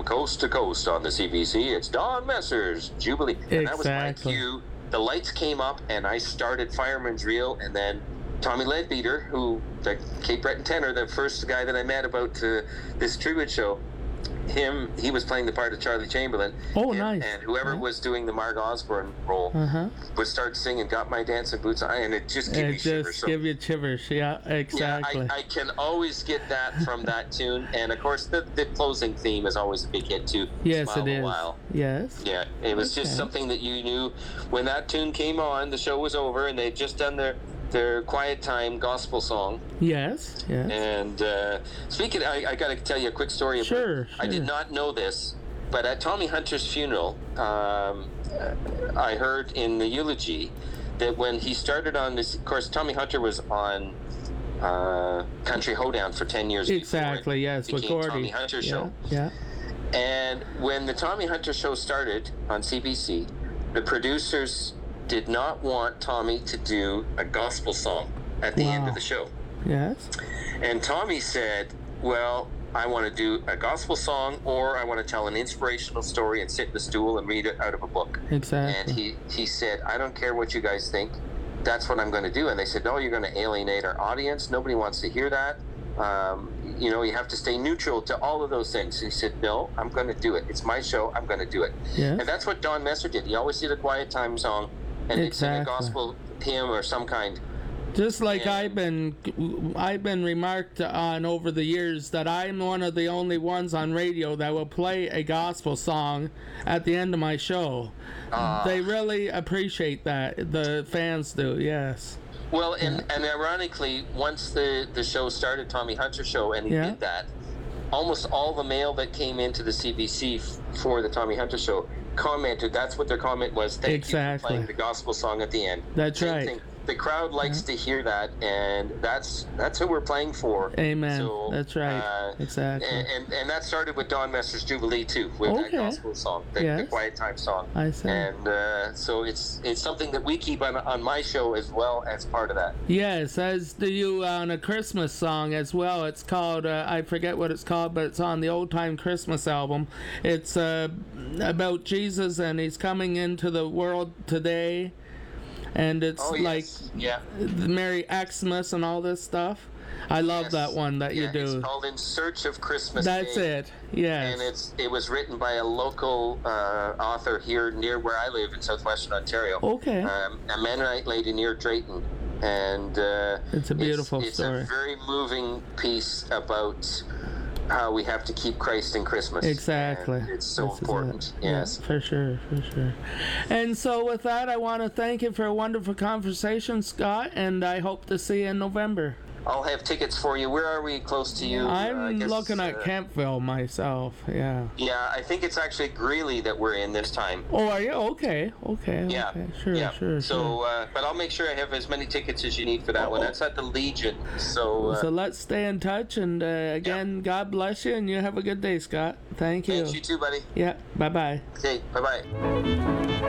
coast to coast on the CBC, it's Don Messer's Jubilee. And that was my cue. The lights came up, and I started Fireman's Reel, and then Tommy Leadbeater, the Cape Breton tenor, the first guy that I met about this tribute show, he was playing the part of Charlie Chamberlain. Oh, nice. And whoever was doing the Marg Osborne role would start singing "Got My Dancing Boots On," and it just gave me shivers. Give you shivers, yeah, exactly. Yeah, I can always get that from that tune, and of course the closing theme is always a big hit too. Yes, Smile it is. A While. Yes. Yeah, it was just something that you knew when that tune came on. The show was over, and they'd just done their quiet time gospel song. Yes. And speaking, I got to tell you a quick story. Sure. I did not know this, but at Tommy Hunter's funeral, I heard in the eulogy that when he started on this, of course, Tommy Hunter was on Country Hoedown for 10 years. Exactly. Yes. With Gordy. Tommy Hunter show. Yeah. And when the Tommy Hunter show started on CBC, the producers did not want Tommy to do a gospel song at the end of the show. Yes. And Tommy said, well, I want to do a gospel song, or I want to tell an inspirational story and sit in a stool and read it out of a book. Exactly. And he said, I don't care what you guys think. That's what I'm going to do. And they said, no, you're going to alienate our audience. Nobody wants to hear that. You have to stay neutral to all of those things. He said, no, I'm going to do it. It's my show. I'm going to do it. Yes. And that's what Don Messer did. He always did a quiet time song, and they'd sing a gospel hymn or some kind. Just like I've been remarked on over the years that I'm one of the only ones on radio that will play a gospel song at the end of my show. They really appreciate that. The fans do, yes. Well, and ironically, once the show started, Tommy Hunter show, and he did that, almost all the mail that came into the CBC for the Tommy Hunter show commented, that's what their comment was, thank you for playing the gospel song at the end. That's Same right. thing. The crowd likes to hear that, and that's who we're playing for. Amen. So, that's right. Exactly. And that started with Don Messer's Jubilee too, with that gospel song, the quiet time song. I see. And so it's something that we keep on my show as well as part of that. Yes, as do you on a Christmas song as well. It's called I forget what it's called, but it's on the Old Time Christmas album. It's about Jesus, and he's coming into the world today. And it's the Merry Xmas and all this stuff. I love that one that you do. It's called In Search of Christmas That's Day. it, yes. And it was written by a local author here near where I live in southwestern Ontario. Okay. A Mennonite lady near Drayton. And it's a beautiful story. It's a very moving piece about how we have to keep Christ in Christmas. Exactly. And it's so important. Yes. Yeah, for sure. And so with that, I want to thank you for a wonderful conversation, Scott, and I hope to see you in November. I'll have tickets for you. Where are we close to you? I'm looking at Campville myself, yeah. Yeah, I think it's actually Greeley that we're in this time. Oh, are you? Okay. Yeah. Sure. So, but I'll make sure I have as many tickets as you need for that one. That's at the Legion. So let's stay in touch, and again, God bless you, and you have a good day, Scott. Thank you. Thanks, you too, buddy. Yeah, bye-bye. Okay, bye-bye.